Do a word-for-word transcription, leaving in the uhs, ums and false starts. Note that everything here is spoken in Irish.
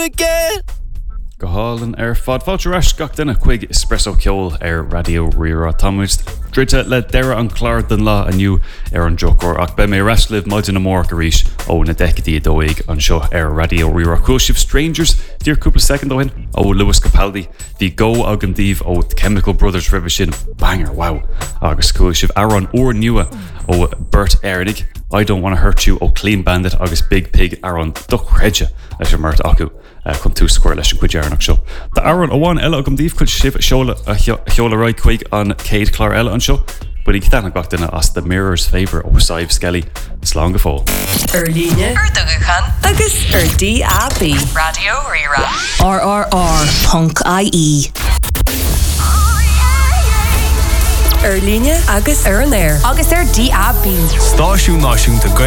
again. Gohálan ar fad fáilte ras gach duna chuig espresso ceol ar radio rira támuid drite le deire an chláir den lá aniu ar an jocor ach be mé raslih maidin na mór goríis ó na decadí dóig an seo ar radio rira cool ship Strangers dír cúpla second óhin ó Lewis Capaldi hí go agam díomh ó Chemical Brothers ribh sin banger wow agus cool ship Aaron or nua ó Bert Erdig I Don't Wanna Hurt You ó Clean Bandit agus Big Pig Aaron duchreide leis an mert acu chun tú square leis an cuidearnach seo. Tá Aaron óháin eile agam díomh chuid sibh seola a cheola roiid chuig an céad clár eile an seo, bud ag tána gach duine as the Mirror's Favour ó Saibh Skelly slán go fáil. Ar líne, ar dugachan, agus ar D A B. Radio Rira. R R R Punk I E. Ar líne agus ar an air. Agus ar D A B. Stáisiún náisiúnta